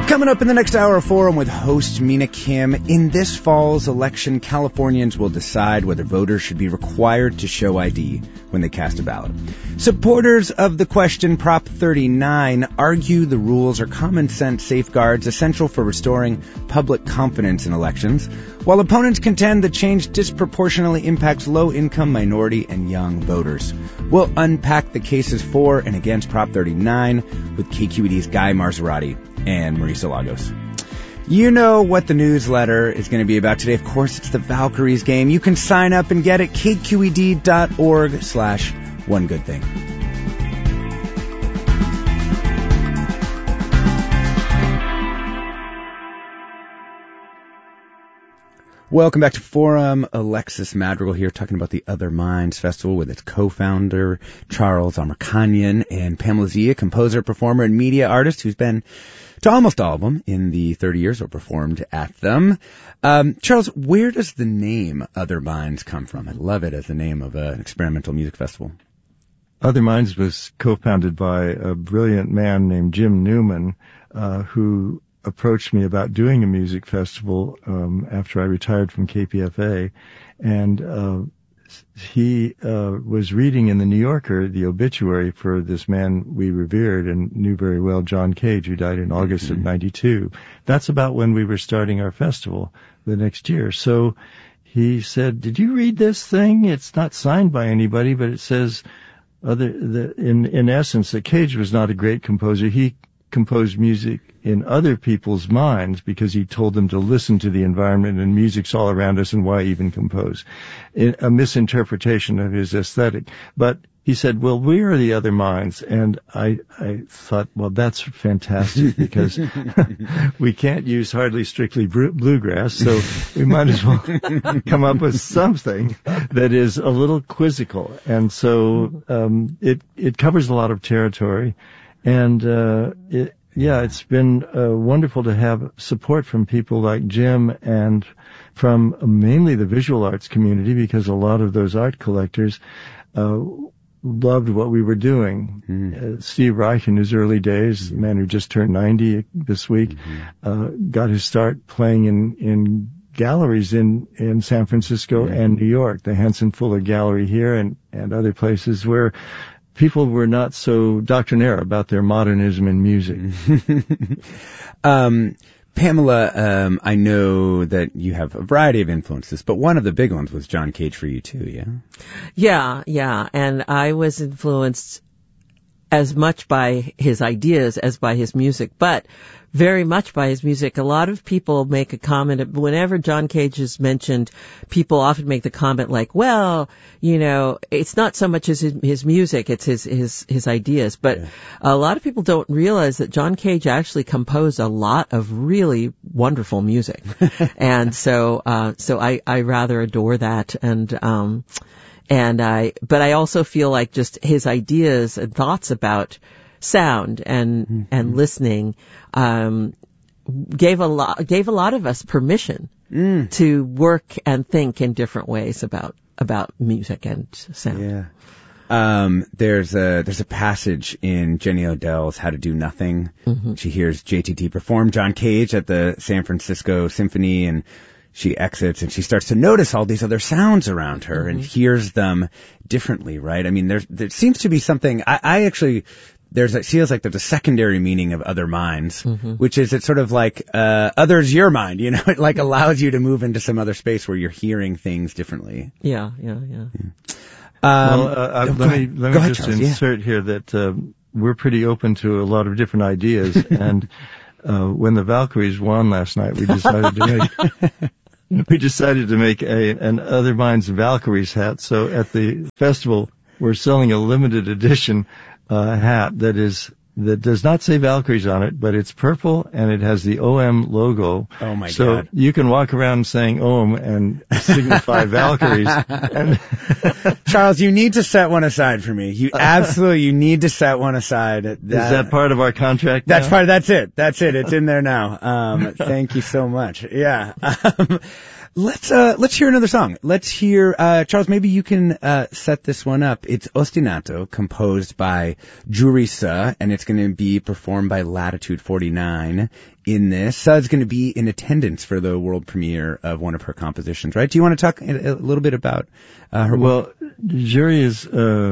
Coming up in the next hour of Forum with host Mina Kim. In this fall's election, Californians will decide whether voters should be required to show ID when they cast a ballot. Supporters of the question Prop 39 argue the rules are common sense safeguards essential for restoring public confidence in elections, while opponents contend the change disproportionately impacts low-income, minority, and young voters. We'll unpack the cases for and against Prop 39 with KQED's Guy Marzorati and Marisa Lagos. You know what the newsletter is going to be about today. Of course, it's the Valkyries game. You can sign up and get it, kqed.org/onegoodthing. Welcome back to Forum. Alexis Madrigal here talking about the Other Minds Festival with its co-founder, Charles Amirkhanian, and Pamela Zia, composer, performer, and media artist who's been to almost all of them in the 30 years or performed at them. Charles, where does the name Other Minds come from? I love it as the name of an experimental music festival. Other Minds was co-founded by a brilliant man named Jim Newman, who approached me about doing a music festival after I retired from KPFA, and he was reading in the New Yorker the obituary for this man we revered and knew very well, John Cage, who died in August of '92. That's about when we were starting our festival the next year. So he said, "Did you read this thing? It's not signed by anybody, but it says in essence that Cage was not a great composer. He composed music in other people's minds because he told them to listen to the environment and music's all around us and why even compose." A misinterpretation of his aesthetic. But he said, well, we are the other minds. And I thought, well, that's fantastic because we can't use hardly strictly bluegrass, so we might as well come up with something that is a little quizzical. And so it covers a lot of territory. And it's been wonderful to have support from people like Jim and from mainly the visual arts community, because a lot of those art collectors loved what we were doing. Steve Reich, in his early days, the man who just turned 90 this week, got his start playing in galleries in San Francisco and New York, the Hanson Fuller Gallery here and other places where people were not so doctrinaire about their modernism in music. Pamela, I know that you have a variety of influences, but one of the big ones was John Cage for you too, yeah? Yeah. And I was influenced as much by his ideas as by his music, but very much by his music. A lot of people make a comment, whenever John Cage is mentioned, people often make the comment like, well, it's not so much as his music, it's his ideas. But a lot of people don't realize that John Cage actually composed a lot of really wonderful music. And so I rather adore that. But I also feel like just his ideas and thoughts about sound and listening gave a lot of us permission to work and think in different ways about music and sound. Yeah. There's a passage in Jenny Odell's How to Do Nothing. She hears JTT perform John Cage at the San Francisco Symphony, and she exits and she starts to notice all these other sounds around her and hears them differently, right? I mean, there seems to be something, I actually, it feels like there's a secondary meaning of Other Minds, which is it's sort of like, other's your mind, it like allows you to move into some other space where you're hearing things differently. Yeah. Let me just insert here that, we're pretty open to a lot of different ideas. And, when the Valkyries won last night, we decided to make an Other Minds Valkyries hat. So at the festival, we're selling a limited edition hat that does not say Valkyries on it, but it's purple and it has the OM logo. Oh my God. So you can walk around saying OM and signify Valkyries. Charles, you need to set one aside for me. You need to set one aside. Is that part of our contract now? That's it. It's in there now. Thank you so much. Yeah. Let's hear another song. Let's hear, Charles, maybe you can, set this one up. It's Ostinato, composed by Juri Suh, and it's going to be performed by Latitude 49 in this. Suh's going to be in attendance for the world premiere of one of her compositions, right? Do you want to talk a little bit about, her work? Well, Juri is,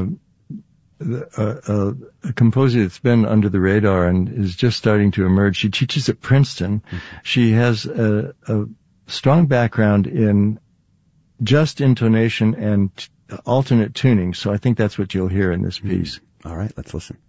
a composer that's been under the radar and is just starting to emerge. She teaches at Princeton. Mm-hmm. She has a strong background in just intonation and alternate tuning, so I think that's what you'll hear in this piece. All right, let's listen.